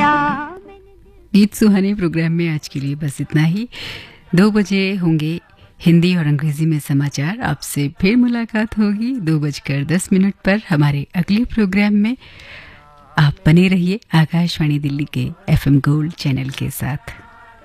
गीत सुहाने प्रोग्राम में आज के लिए बस इतना ही। 2 बजे होंगे हिंदी और अंग्रेजी में समाचार। आपसे फिर मुलाकात होगी 2:10 पर हमारे अगले प्रोग्राम में। आप बने रहिए आकाशवाणी दिल्ली के FM गोल्ड चैनल के साथ।